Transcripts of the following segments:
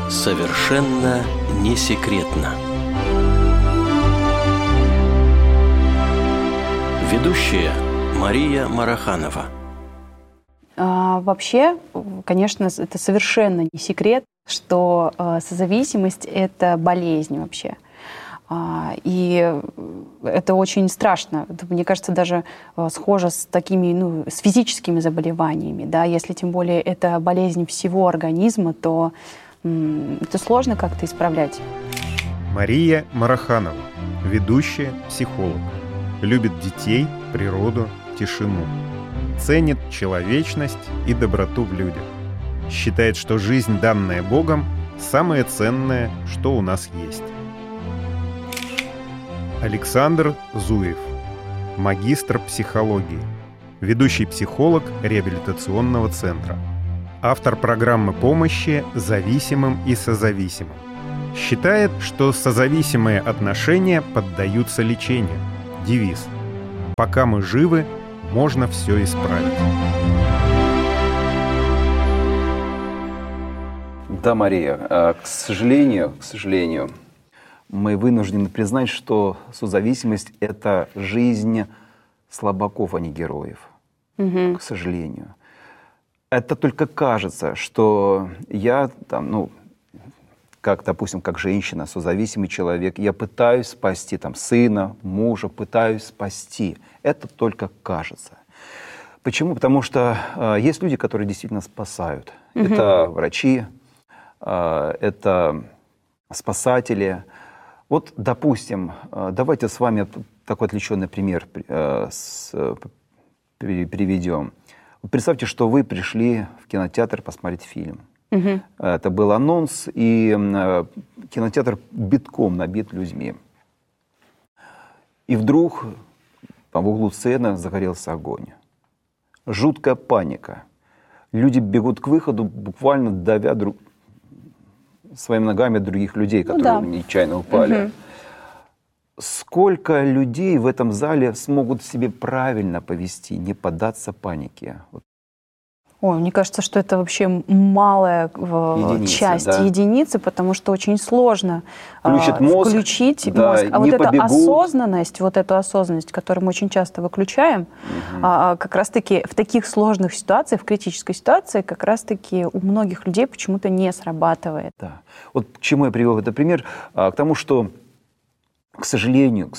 Совершенно не секретно. Ведущая Мария Мараханова. Вообще, конечно, это совершенно не секрет, что созависимость — это болезнь вообще. И это очень страшно. Это, мне кажется, даже схоже с такими, с физическими заболеваниями. Да? Если тем более это болезнь всего организма, то это сложно как-то исправлять. Мария Мараханова, ведущая, психолог. Любит детей, природу, тишину. Ценит человечность и доброту в людях. Считает, что жизнь, данная Богом, самое ценное, что у нас есть. Александр Зуев, магистр психологии, ведущий психолог реабилитационного центра, автор программы помощи зависимым и созависимым. Считает, что созависимые отношения поддаются лечению. Девиз: «Пока мы живы, можно все исправить». Да, Мария, к сожалению, мы вынуждены признать, что созависимость — это жизнь слабаков, а не героев. К сожалению. Это только кажется, что я как, допустим, как женщина, созависимый человек, я пытаюсь спасти сына, мужа, пытаюсь спасти. Это только кажется. Почему? Потому что есть люди, которые действительно спасают. Это врачи, это спасатели. Вот, допустим, давайте с вами такой отвлеченный пример приведем. Представьте, что вы пришли в кинотеатр посмотреть фильм. Это был анонс, и кинотеатр битком набит людьми. И вдруг в углу сцены загорелся огонь. Жуткая паника. Люди бегут к выходу, буквально давя своими ногами других людей, которые нечаянно упали. Сколько людей в этом зале смогут себе правильно повести, не поддаться панике? Ой, мне кажется, что это вообще малая часть единицы, потому что очень сложно включить мозг. А вот эту осознанность, которую мы очень часто выключаем, как раз-таки в таких сложных ситуациях, в критической ситуации, как раз-таки у многих людей почему-то не срабатывает. Да. Вот к чему я привел этот пример? К тому, что, к сожалению,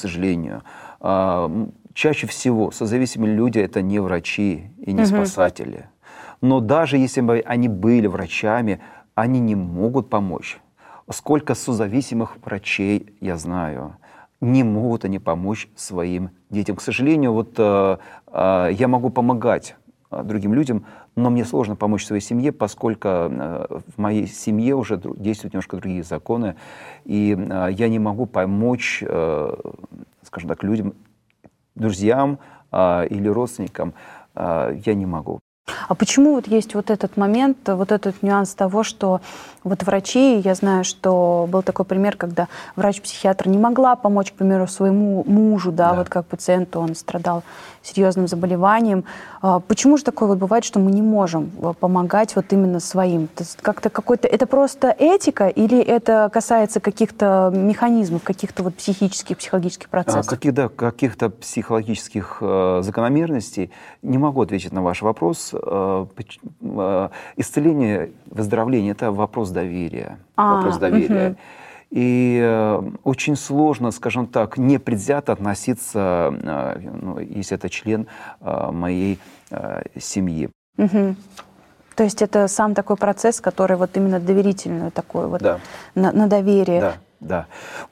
чаще всего созависимые люди — это не врачи и не спасатели. Но даже если бы они были врачами, они не могут помочь. Сколько созависимых врачей я знаю, не могут они помочь своим детям. К сожалению, я могу помогать другим людям, но мне сложно помочь своей семье, поскольку в моей семье уже действуют немножко другие законы, и я не могу помочь, скажем так, людям, друзьям или родственникам. Я не могу. А почему есть этот момент, этот нюанс того, что врачи, я знаю, что был такой пример, когда врач-психиатр не могла помочь, к примеру, своему мужу, как пациенту, он страдал серьезным заболеванием. Почему же такое бывает, что мы не можем помогать именно своим? Это просто этика или это касается каких-то механизмов, каких-то психических, психологических процессов? Каких-то психологических закономерностей. Не могу ответить на ваш вопрос. Исцеление, выздоровление — это вопрос доверия. И очень сложно, скажем так, непредвзято относиться, если это член моей семьи. То есть это сам такой процесс, который именно доверительный такой, на доверие. Да.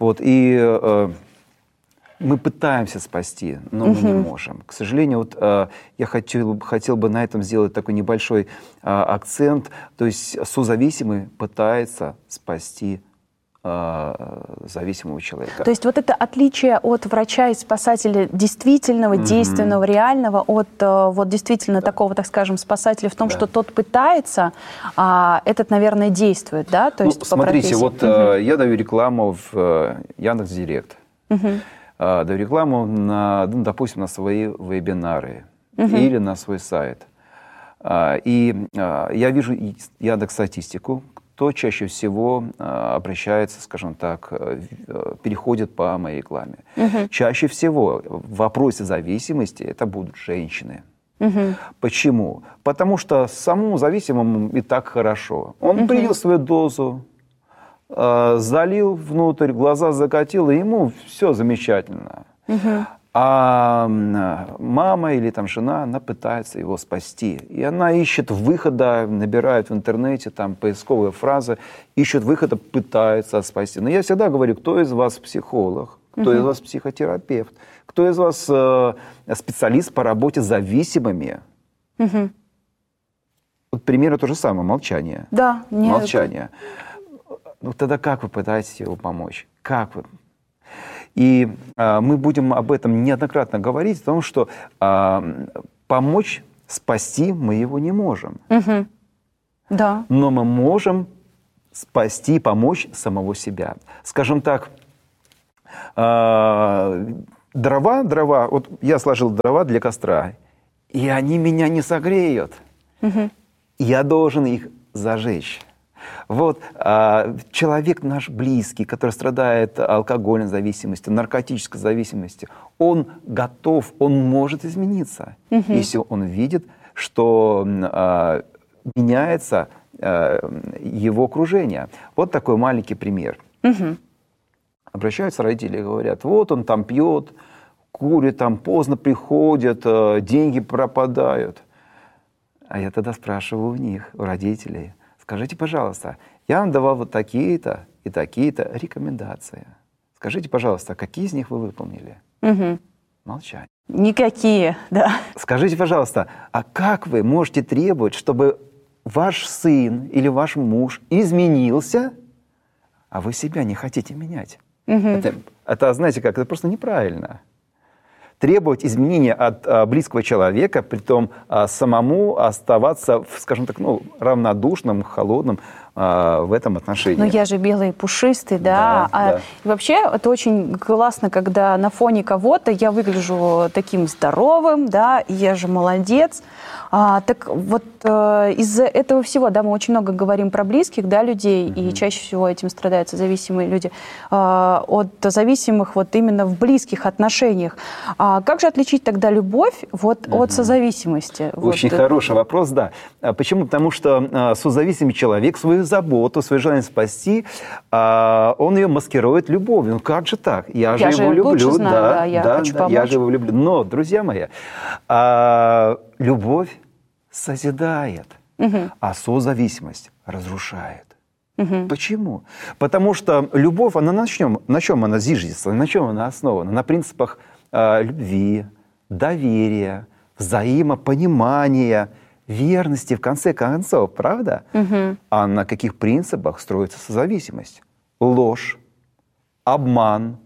Мы пытаемся спасти, но мы не можем. К сожалению, я хотел бы на этом сделать такой небольшой акцент. То есть созависимый пытается спасти зависимого человека. То есть это отличие от врача и спасателя действительного, действенного, реального, от действительно такого, так скажем, спасателя в том, что тот пытается, а этот, наверное, действует, да? То есть смотрите, я даю рекламу в Яндекс.Директ. Даю рекламу, допустим, на свои вебинары или на свой сайт. И я вижу Яндекс.Статистику, кто чаще всего обращается, скажем так, переходит по моей рекламе? Чаще всего в вопросе зависимости это будут женщины. Почему? Потому что самому зависимому и так хорошо. Он принял свою дозу, залил внутрь, глаза закатил, и ему все замечательно. А мама или там жена, она пытается его спасти. И она ищет выхода, набирает в интернете там поисковые фразы, ищет выхода, пытается спасти. Но я всегда говорю, кто из вас психолог, кто из вас психотерапевт, кто из вас специалист по работе с зависимыми. Вот примерно то же самое, молчание. Да, нет. Молчание. Ну тогда как вы пытаетесь ему помочь? Как вы? И мы будем об этом неоднократно говорить, о том, что помочь, спасти мы его не можем. Да. Но мы можем спасти, помочь самого себя. Скажем так, дрова, вот я сложил дрова для костра, и они меня не согреют. Я должен их зажечь. Вот человек наш близкий, который страдает алкогольной зависимостью, наркотической зависимостью, он готов, он может измениться, если он видит, что меняется его окружение. Вот такой маленький пример. Обращаются родители и говорят, вот он там пьет, курит, там поздно приходит, деньги пропадают. А я тогда спрашиваю у них, у родителей, скажите, пожалуйста, я вам давал вот такие-то и такие-то рекомендации. Скажите, пожалуйста, какие из них вы выполнили? Молчание. Никакие, да. Скажите, пожалуйста, а как вы можете требовать, чтобы ваш сын или ваш муж изменился, а вы себя не хотите менять? Это, знаете как, это просто неправильно. Требовать изменения от близкого человека, притом самому оставаться, скажем так, равнодушным, холодным в этом отношении. Но я же белый и пушистый, да. Да. И вообще это очень классно, когда на фоне кого-то я выгляжу таким здоровым, да, я же молодец. Так вот из-за этого всего, да, мы очень много говорим про близких, да, людей, и чаще всего этим страдают зависимые люди, от зависимых вот именно в близких отношениях. Как же отличить тогда любовь вот от созависимости? Очень хороший вопрос, да. Почему? Потому что созависимый человек свою заботу, свое желание спасти, он ее маскирует любовью. Ну как же так? Я же его люблю. Знаю, я хочу помочь. Я же его люблю. Но, друзья мои, любовь созидает, а созависимость разрушает. Почему? Потому что любовь, она на чем она зиждется, на чем она основана? На принципах любви, доверия, взаимопонимания, верности, в конце концов, правда? А на каких принципах строится созависимость? Ложь, обман,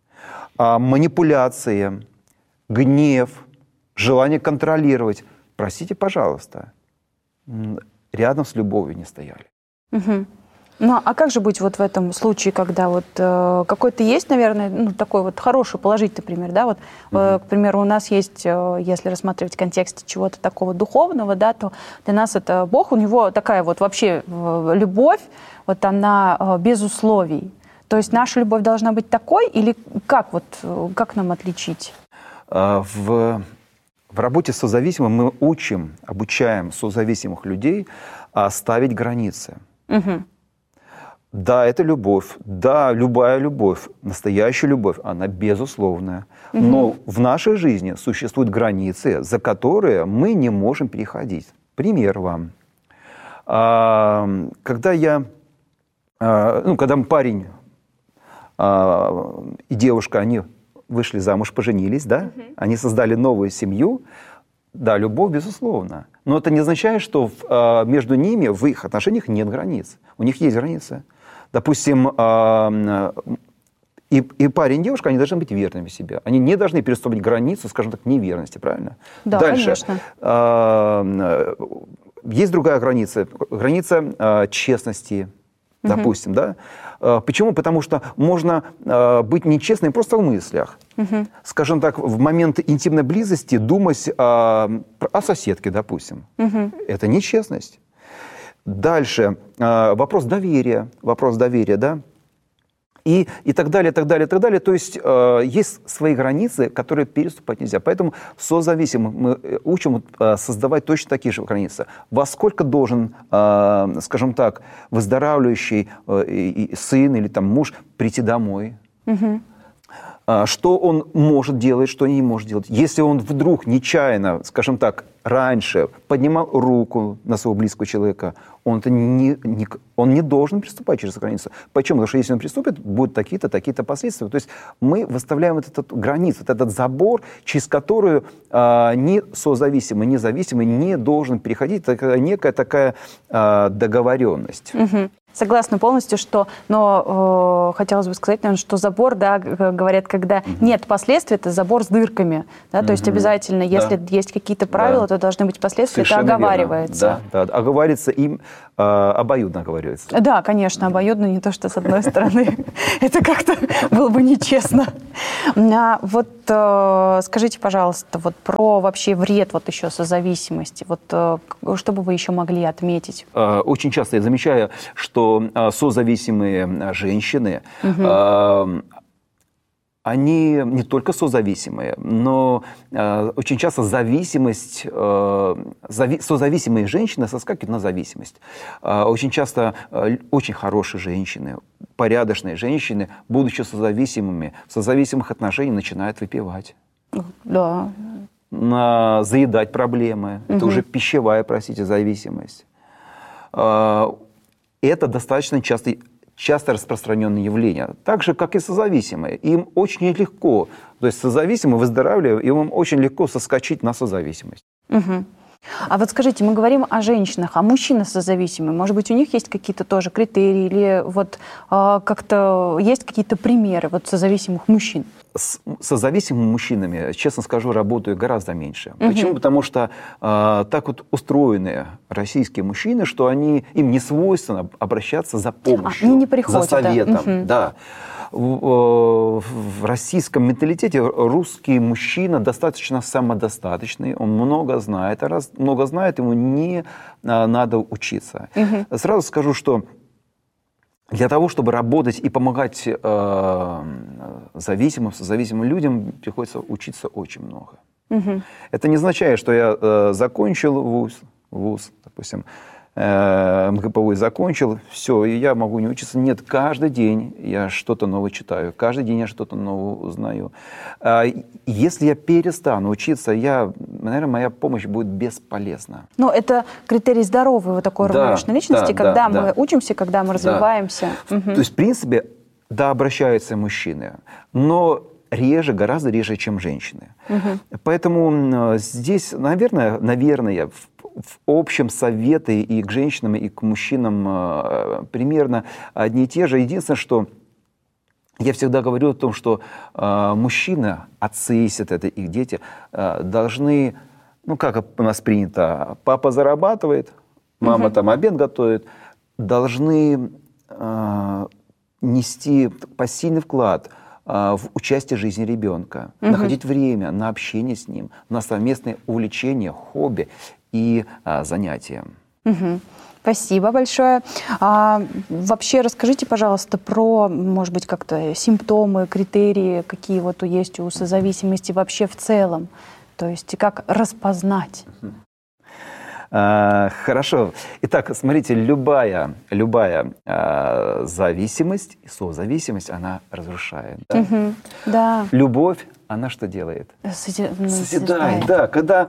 манипуляция, гнев, желание контролировать. Простите, пожалуйста, рядом с любовью не стояли. Ну, а как же быть вот в этом случае, когда вот какой-то есть, наверное, такой вот хороший, положительный пример, да, вот, к примеру, у нас есть, если рассматривать в контексте чего-то такого духовного, да, то для нас это Бог, у него такая вот вообще любовь, вот она без условий. То есть наша любовь должна быть такой, или как нам отличить? В работе с созависимым мы обучаем созависимых людей ставить границы. Да, это любовь. Да, любая любовь, настоящая любовь, она безусловная. Но в нашей жизни существуют границы, за которые мы не можем переходить. Пример вам. Когда парень и девушка, они вышли замуж, поженились, да? Они создали новую семью. Да, любовь, безусловно. Но это не означает, что между ними, в их отношениях нет границ. У них есть границы. Допустим, и парень, и девушка, они должны быть верными себе. Они не должны переступить границу, скажем так, неверности, правильно? Да, дальше. Конечно. Есть другая граница. Граница честности, допустим, да? Почему? Потому что можно быть нечестным просто в мыслях. Скажем так, в момент интимной близости думать о соседке, допустим. Это нечестность. Дальше вопрос доверия, да. И так далее, так далее, так далее. То есть есть свои границы, которые переступать нельзя. Поэтому созависимых мы учим создавать точно такие же границы. Во сколько должен, скажем так, выздоравливающий сын или там муж прийти домой? Что он может делать, что не может делать. Если он вдруг нечаянно, скажем так, раньше поднимал руку на своего близкого человека, он не должен приступать через границу. Почему? Потому что если он приступит, будут такие-то, такие-то последствия. То есть мы выставляем эту границу, этот забор, через которую ни созависимый, ни зависимый не должен переходить. Это некая такая договоренность. Согласна полностью, но хотелось бы сказать, наверное, что забор, да, говорят, когда нет последствий, это забор с дырками, да, то есть обязательно, если есть какие-то правила, то должны быть последствия, совершенно это оговаривается. Да, оговаривается им, обоюдно оговаривается. Да, конечно, обоюдно, не то, что с одной стороны, это как-то было бы нечестно. Вот скажите, пожалуйста, вот про вообще вред вот еще созависимости, вот что бы вы еще могли отметить? Очень часто я замечаю, что созависимые женщины, они не только созависимые, но очень часто созависимые женщины соскакивают на зависимость. Очень часто очень хорошие женщины, порядочные женщины, будучи созависимыми, в созависимых отношениях начинают выпивать. Да. Заедать проблемы. Это уже пищевая, простите, зависимость. Это достаточно часто распространенное явление. Так же, как и созависимые. Им очень легко, то есть созависимые, выздоравливая, им очень легко соскочить на созависимость. А вот скажите, мы говорим о женщинах, а мужчины созависимые, может быть, у них есть какие-то тоже критерии или вот как-то есть какие-то примеры вот созависимых мужчин? С созависимыми мужчинами, честно скажу, работаю гораздо меньше. Почему? Потому что так вот устроены российские мужчины, что им не свойственно обращаться за помощью, они не приходят, за советом. Да. В российском менталитете русский мужчина достаточно самодостаточный, он много знает, а раз много знает, ему не надо учиться. Сразу скажу, что для того, чтобы работать и помогать зависимым людям, приходится учиться очень много. Это не означает, что я закончил вуз, допустим, МГПУ закончил, все, и я могу не учиться. Нет, каждый день я что-то новое читаю, каждый день я что-то новое узнаю. Если я перестану учиться, наверное, моя помощь будет бесполезна. Ну, это критерий здоровой вот такой уравновешенной личности, когда мы учимся, когда мы развиваемся. То есть, в принципе, да, обращаются мужчины, но гораздо реже, чем женщины. Поэтому здесь, наверное, в общем советы и к женщинам, и к мужчинам примерно одни и те же. Единственное, что я всегда говорю о том, что мужчины, отцы, если это их дети, должны, как у нас принято, папа зарабатывает, мама там обед готовит, должны нести пассивный вклад в участие в жизни ребенка, находить время на общение с ним, на совместное увлечение, хобби и занятия. Спасибо большое. Вообще расскажите, пожалуйста, про, может быть, как-то симптомы, критерии, какие вот есть у созависимости вообще в целом. То есть как распознать? Хорошо. Итак, смотрите, любая зависимость, созависимость, она разрушает. Да? Да. Любовь, она что делает? Созидает. Да, когда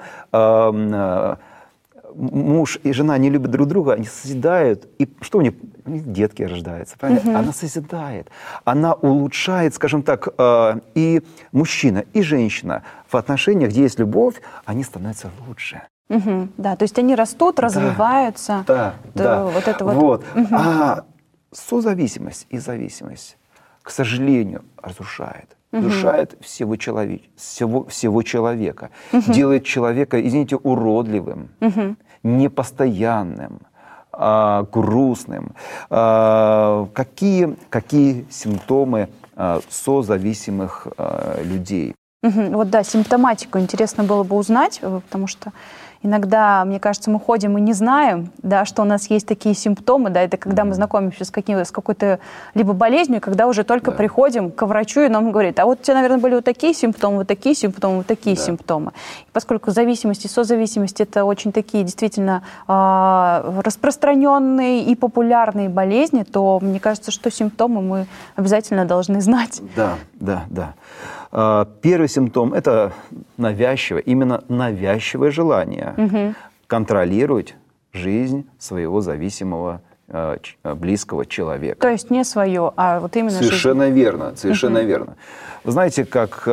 муж и жена не любят друг друга, они созидают. И что у них детки рождаются, правильно? Она созидает. Она улучшает, скажем так, и мужчина, и женщина. В отношениях, где есть любовь, они становятся лучше. Да, то есть они растут, развиваются. Да. Вот это вот. А созависимость и зависимость, к сожалению, разрушает. Разрушает всего человека. Делает человека, извините, уродливым, непостоянным, грустным. Какие симптомы созависимых людей? Вот да, симптоматику интересно было бы узнать, потому что иногда, мне кажется, мы ходим и не знаем, да, что у нас есть такие симптомы, да, это когда мы знакомимся с какой-то либо болезнью, когда уже только приходим к врачу, и нам говорит, а вот у тебя, наверное, были вот такие симптомы, вот такие симптомы, вот такие симптомы. И поскольку зависимость и созависимость — это очень такие действительно распространенные и популярные болезни, то мне кажется, что симптомы мы обязательно должны знать. Да. Первый симптом – это именно навязчивое желание контролировать жизнь своего зависимого близкого человека. То есть не свое, а вот именно Совершенно верно. Вы знаете, как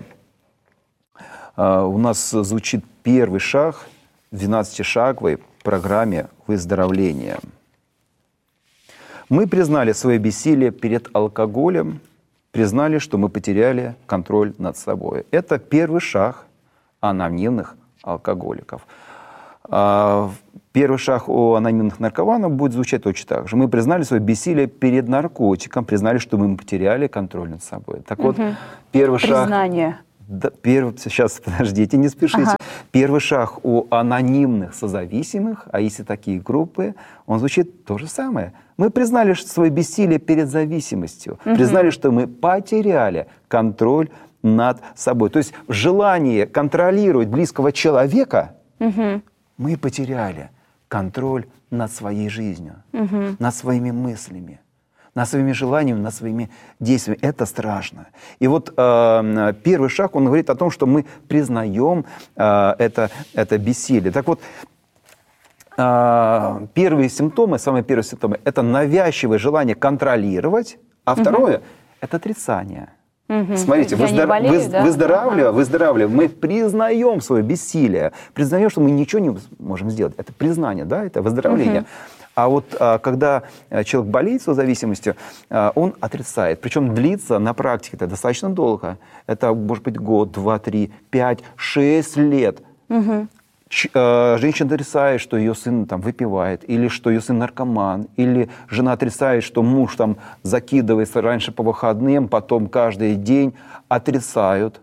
у нас звучит первый шаг в 12-шаговой программе выздоровления. Мы признали свое бессилие перед алкоголем, признали, что мы потеряли контроль над собой. Это первый шаг анонимных алкоголиков. Первый шаг у анонимных наркоманов будет звучать точно так же. Мы признали свое бессилие перед наркотиком, признали, что мы потеряли контроль над собой. Так вот, первый шаг... Признание. Сейчас, подождите, не спешите. Первый шаг у анонимных созависимых, а если такие группы, он звучит то же самое. Мы признали свое бессилие перед зависимостью, признали, что мы потеряли контроль над собой. То есть желание контролировать близкого человека, мы потеряли контроль над своей жизнью, над своими мыслями, над своими желаниями, над своими действиями. Это страшно. И вот первый шаг, он говорит о том, что мы признаем это бессилие. Так вот, самые первые симптомы – это навязчивое желание контролировать, а второе – это отрицание. Смотрите, выздоравливая, мы признаем свое бессилие, признаем, что мы ничего не можем сделать. Это признание, да, это выздоровление. А вот когда человек болеет созависимостью, он отрицает. Причем длится на практике это достаточно долго. Это может быть год, 2, 3, 5, 6 лет. Женщина отрицает, что ее сын там выпивает, или что ее сын наркоман, или жена отрицает, что муж там закидывается раньше по выходным, потом каждый день отрицают.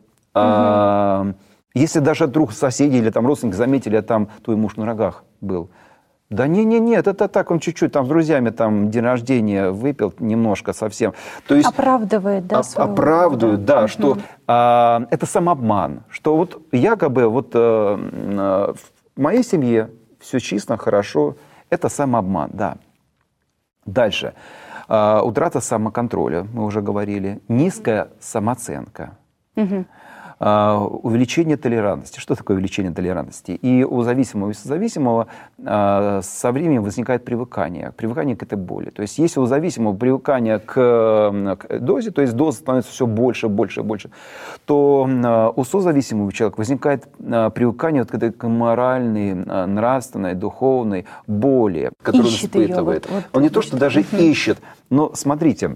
Если даже вдруг соседи или там родственники заметили, там твой муж на рогах был. Да нет, это так, он чуть-чуть там с друзьями там день рождения выпил немножко совсем. То есть оправдывает, да, оправдывают, да, что это самообман, что вот якобы вот в моей семье все чисто, хорошо, это самообман, да. Дальше. Утрата самоконтроля, мы уже говорили, низкая самооценка. Увеличение толерантности. Что такое увеличение толерантности? И у зависимого и созависимого со временем возникает привыкание к этой боли. То есть если у зависимого привыкание к дозе, то есть доза становится все больше, то у созависимого человека возникает привыкание вот к этой моральной, нравственной, духовной боли, которую он испытывает. Он не то, что даже ищет, но смотрите,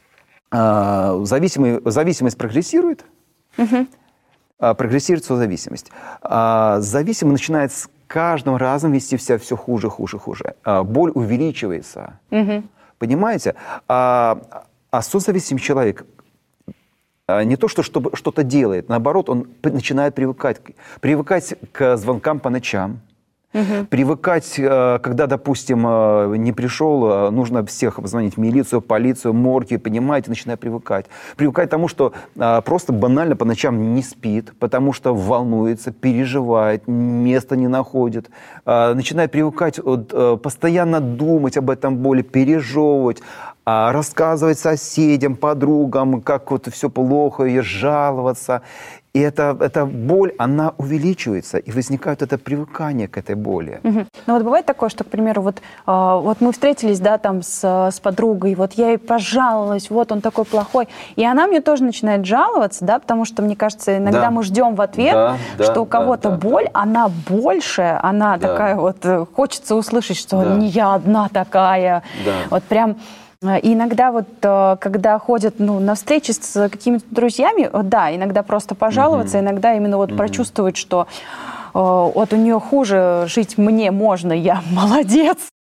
зависимость прогрессирует, прогрессирует созависимость. Зависимый начинает с каждым разом вести себя все хуже. Боль увеличивается. Понимаете? А созависимый человек не то, что что-то делает, наоборот, он начинает привыкать к звонкам по ночам, привыкать, когда, допустим, не пришел, нужно всех звонить в милицию, полицию, морги, понимаете, начинает привыкать. Привыкать к тому, что просто банально по ночам не спит, потому что волнуется, переживает, места не находит. Начинает привыкать, постоянно думать об этом боли, пережевывать, рассказывать соседям, подругам, как вот все плохо, и жаловаться. И эта боль, она увеличивается, и возникает это привыкание к этой боли. Ну вот бывает такое, что, к примеру, вот мы встретились, да, там с подругой, вот я ей пожаловалась, вот он такой плохой, и она мне тоже начинает жаловаться, да, потому что, мне кажется, иногда мы ждем в ответ, что у кого-то боль, она больше, она такая вот, хочется услышать, что не я одна такая, вот прям... И иногда вот, когда ходят на встречи с какими-то друзьями, да, иногда просто пожаловаться, иногда именно вот прочувствовать, что вот у нее хуже, жить мне можно, я молодец.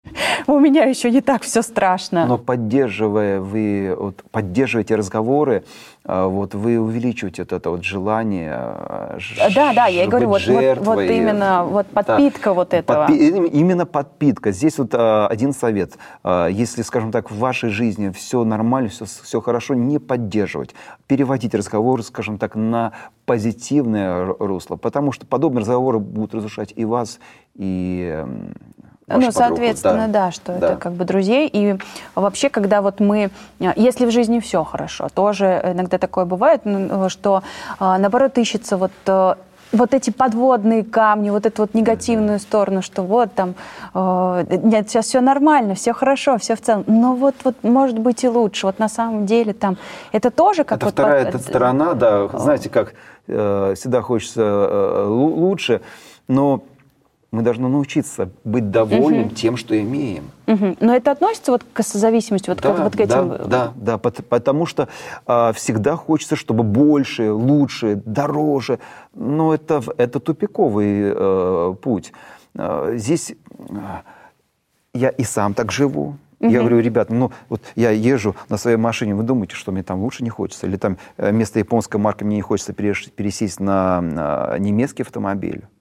У меня еще не так все страшно. Но поддерживаете разговоры, вот вы увеличиваете вот это вот желание. Да, я и говорю, вот именно вот подпитка вот этого. Именно подпитка. Здесь вот один совет. Если, скажем так, в вашей жизни все нормально, все хорошо, не поддерживать. Переводить разговор, скажем так, на позитивное русло, потому что подобные разговоры будут разрушать и вас, и ну, соответственно, да, что это как бы друзей. И вообще, когда вот мы, если в жизни все хорошо, тоже иногда такое бывает, что наоборот ищется вот эти подводные камни, вот эту вот негативную сторону, что вот там, нет, сейчас все нормально, все хорошо, все в целом, но вот может быть и лучше, вот на самом деле там, это тоже как это вот... вторая сторона, да, знаете, как всегда хочется лучше, но мы должны научиться быть довольным тем, что имеем. Но это относится вот к созависимости, вот к этим... Да, потому что всегда хочется, чтобы больше, лучше, дороже. Но это тупиковый путь. Здесь я и сам так живу. Я говорю, ребят, вот я езжу на своей машине, вы думаете, что мне там лучше не хочется? Или там вместо японской марки мне не хочется пересесть на немецкий автомобиль?